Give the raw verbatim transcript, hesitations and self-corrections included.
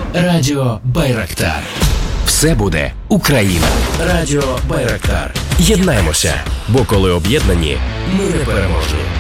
Радіо Байрактар. Все буде Україна. Радіо Байрактар. Єднаємося, бо коли об'єднані, Ми непереможні.